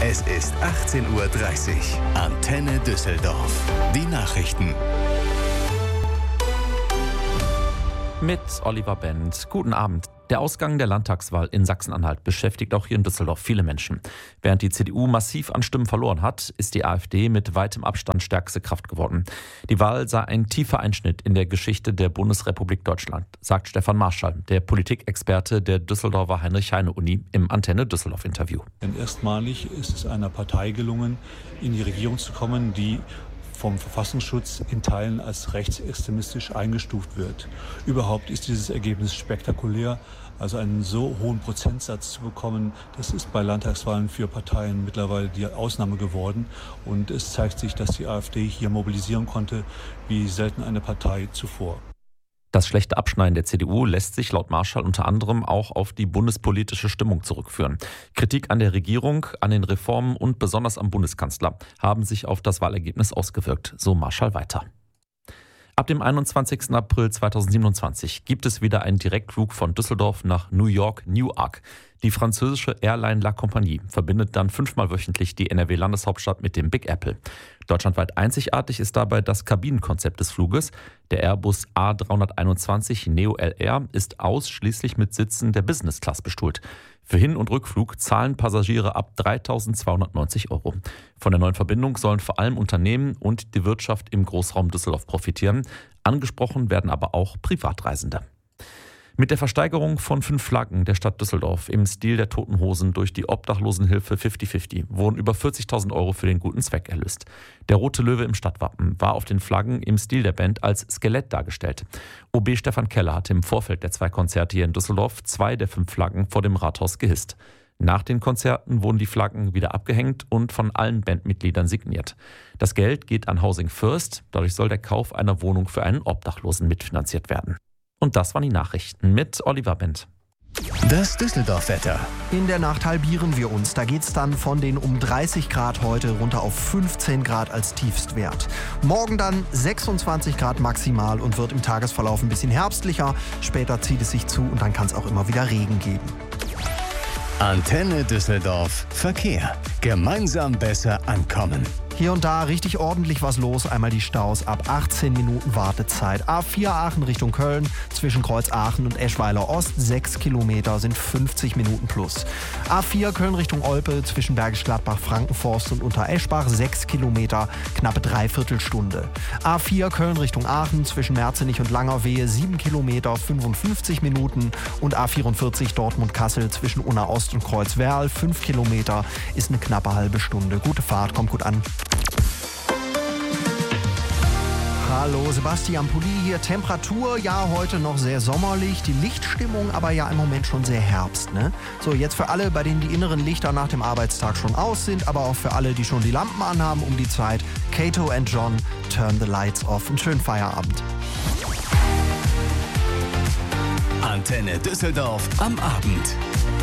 Es ist 18:30 Uhr. Antenne Düsseldorf. Die Nachrichten. Mit Oliver Bent. Guten Abend. Der Ausgang der Landtagswahl in Sachsen-Anhalt beschäftigt auch hier in Düsseldorf viele Menschen. Während die CDU massiv an Stimmen verloren hat, ist die AfD mit weitem Abstand stärkste Kraft geworden. Die Wahl sei ein tiefer Einschnitt in der Geschichte der Bundesrepublik Deutschland, sagt Stefan Marschall, der Politikexperte der Düsseldorfer Heinrich-Heine-Uni im Antenne Düsseldorf-Interview. Denn erstmalig ist es einer Partei gelungen, in die Regierung zu kommen, die vom Verfassungsschutz in Teilen als rechtsextremistisch eingestuft wird. Überhaupt ist dieses Ergebnis spektakulär. Also einen so hohen Prozentsatz zu bekommen, das ist bei Landtagswahlen für Parteien mittlerweile die Ausnahme geworden. Und es zeigt sich, dass die AfD hier mobilisieren konnte, wie selten eine Partei zuvor. Das schlechte Abschneiden der CDU lässt sich laut Marschall unter anderem auch auf die bundespolitische Stimmung zurückführen. Kritik an der Regierung, an den Reformen und besonders am Bundeskanzler haben sich auf das Wahlergebnis ausgewirkt, so Marschall weiter. Ab dem 21. April 2027 gibt es wieder einen Direktflug von Düsseldorf nach New York Newark. Die französische Airline La Compagnie verbindet dann 5-mal wöchentlich die NRW-Landeshauptstadt mit dem Big Apple. Deutschlandweit einzigartig ist dabei das Kabinenkonzept des Fluges. Der Airbus A321 Neo LR ist ausschließlich mit Sitzen der Business Class bestuhlt. Für Hin- und Rückflug zahlen Passagiere ab 3.290 €. Von der neuen Verbindung sollen vor allem Unternehmen und die Wirtschaft im Großraum Düsseldorf profitieren. Angesprochen werden aber auch Privatreisende. Mit der Versteigerung von 5 Flaggen der Stadt Düsseldorf im Stil der Toten Hosen durch die Obdachlosenhilfe 50/50 wurden über 40.000 € für den guten Zweck erlöst. Der rote Löwe im Stadtwappen war auf den Flaggen im Stil der Band als Skelett dargestellt. OB Stefan Keller hatte im Vorfeld der 2 Konzerte hier in Düsseldorf 2 der 5 Flaggen vor dem Rathaus gehisst. Nach den Konzerten wurden die Flaggen wieder abgehängt und von allen Bandmitgliedern signiert. Das Geld geht an Housing First, dadurch soll der Kauf einer Wohnung für einen Obdachlosen mitfinanziert werden. Und das waren die Nachrichten mit Oliver Bent. Das Düsseldorf-Wetter. In der Nacht halbieren wir uns. Da geht's dann von den um 30 Grad heute runter auf 15 Grad als Tiefstwert. Morgen dann 26 Grad maximal und wird im Tagesverlauf ein bisschen herbstlicher. Später zieht es sich zu und dann kann es auch immer wieder Regen geben. Antenne Düsseldorf. Verkehr. Gemeinsam besser ankommen. Hier und da richtig ordentlich was los. Einmal die Staus ab 18 Minuten Wartezeit. A4 Aachen Richtung Köln zwischen Kreuz Aachen und Eschweiler Ost 6 Kilometer sind 50 Minuten plus. A4 Köln Richtung Olpe zwischen Bergisch Gladbach, Frankenforst und Untereschbach 6 Kilometer, knappe Dreiviertelstunde. A4 Köln Richtung Aachen zwischen Merzenich und Langerwehe 7 Kilometer, 55 Minuten. Und A44 Dortmund-Kassel zwischen Unna Ost und Kreuzwerl 5 Kilometer ist eine knappe halbe Stunde. Gute Fahrt, kommt gut an. Hallo, Sebastian Pulli hier. Temperatur, ja, heute noch sehr sommerlich. Die Lichtstimmung aber ja im Moment schon sehr Herbst, ne? So, jetzt für alle, bei denen die inneren Lichter nach dem Arbeitstag schon aus sind, aber auch für alle, die schon die Lampen anhaben um die Zeit. Kato and John, Turn the Lights Off. Einen schönen Feierabend. Antenne Düsseldorf am Abend.